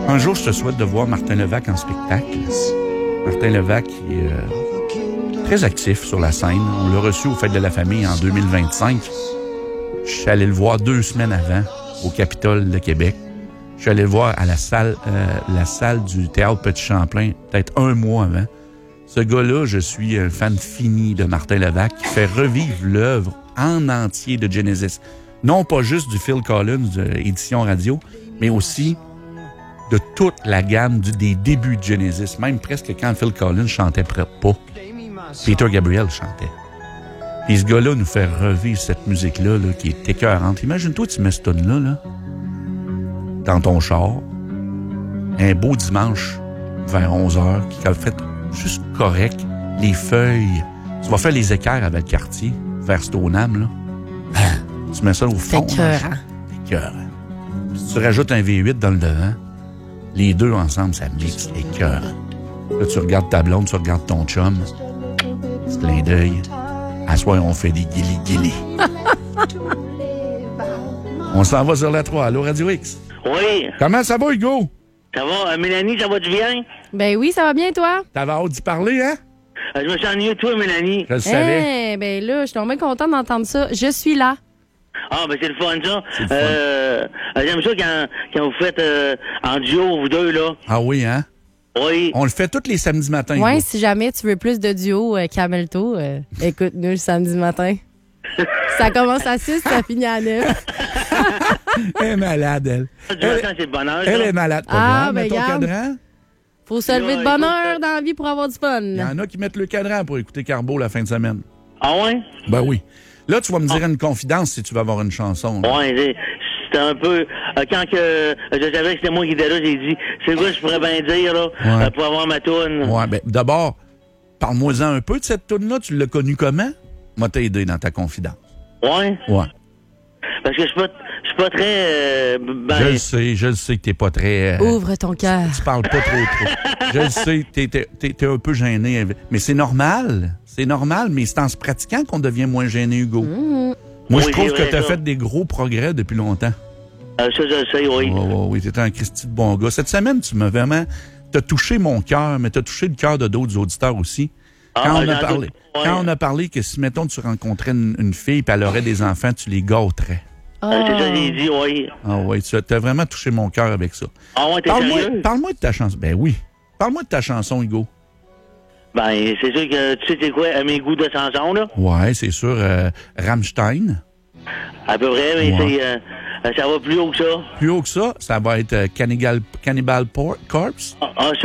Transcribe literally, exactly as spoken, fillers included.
Un jour, je te souhaite de voir Martin Levac en spectacle. Martin Levac qui est euh, très actif sur la scène. On l'a reçu au Fête de la Famille en deux mille vingt-cinq. Je suis allé le voir deux semaines avant au Capitole de Québec. Je suis allé le voir à la salle, euh, la salle du Théâtre Petit-Champlain, peut-être un mois avant. Ce gars-là, je suis un fan fini de Martin Levac qui fait revivre l'œuvre en entier de Genesis. Non pas juste du Phil Collins, de édition radio, mais aussi de toute la gamme du, des débuts de Genesis, même presque quand Phil Collins chantait pas. Peter Gabriel chantait. Puis ce gars-là nous fait revivre cette musique-là là, qui est écœurante. Imagine-toi, tu mets ce tune-là là, dans ton char, un beau dimanche vers onze heures, qui a fait juste correct, les feuilles. Tu vas faire les équerres avec le quartier, vers Stoneham, là. Tu mets ça au fond. C'est écœurant. C'est écœurant. Si tu rajoutes un V huit dans le devant, les deux ensemble, ça mixe écœurant. Là, tu regardes ta blonde, tu regardes ton chum. Petit clin d'œil. À soir, on fait des guilis-guilis. On s'en va sur la trois. Allô, Radio X? Oui. Comment ça va, Hugo? Ça va, euh, Mélanie, ça va-tu bien? Ben oui, ça va bien, toi? T'avais hâte d'y parler, hein? Euh, je me suis ennuyé de toi, Mélanie. Je le savais. Eh, ben là, je suis bien contente d'entendre ça. Je suis là. Ah, ben c'est le fun, ça. C'est le fun. Euh, j'aime ça quand, quand vous faites euh, en duo, vous deux, là. Ah oui, hein? Oui. On le fait tous les samedis matins. Ouais, Hugo. si jamais tu veux plus de duo, euh, Camelto, euh, écoute-nous le samedi matin. Ça commence à six, ça finit à neuf. Elle est malade, elle. Du matin, c'est le bonheur, ça. Elle est malade. Pas Ah, grave, ben mets ton garde. cadran. Faut se lever de Ouais, bonne écoute, heure dans la vie pour avoir du fun. Il y en a qui mettent le cadran pour écouter Carbo la fin de semaine. Ah ouais? Ben oui. Là, tu vas me dire une confidence si tu vas avoir une chanson. là. Ouais, c'est- c'était un peu... euh, quand que euh, je savais que c'était moi qui étais là, j'ai dit, c'est quoi je pourrais bien dire, là, Ouais. euh, pour avoir ma toune? Ouais, ben d'abord, parle-moi-en un peu de cette toune-là. Tu l'as connue comment? Moi, t'as aidé dans ta confidence. Ouais? Ouais. Parce que je suis pas, je suis pas très... euh, ben, Je le sais, je le sais que t'es pas très... euh, Ouvre ton cœur. Tu parles pas trop, trop. Je le sais, t'es, t'es, t'es, t'es un peu gêné. Mais c'est normal. C'est normal, mais c'est en se pratiquant qu'on devient moins gêné, Hugo. Mmh. Moi, Oui, je trouve c'est que vrai, t'as ça. fait des gros progrès depuis longtemps. euh, ça, je le sais, oui. Oui, oui, oui. T'étais un Christy de bon gars. Cette semaine, tu m'as vraiment... T'as touché mon cœur, mais t'as touché le cœur de d'autres auditeurs aussi. Ah, Quand, on j'en a parlé, doute pas, quand ouais. on a parlé que si, mettons, tu rencontrais une, une fille et elle aurait des enfants, tu les gâterais. Euh, c'est ça que j'ai dit, oui. Ah oui, tu as vraiment touché mon cœur avec ça. Ah ouais, t'es Parle-moi, sérieux? parle-moi de ta chanson. Ben oui. Parle-moi de ta chanson, Hugo. Ben, c'est sûr que tu sais c'est quoi, à mes goûts de chanson, là? Ouais, c'est sûr. Euh, Rammstein. À peu près, mais Ouais. c'est, euh, euh, ça va plus haut que ça. Plus haut que ça, ça va être euh, Cannibal, Cannibal Por- Corpse. Ah, ah,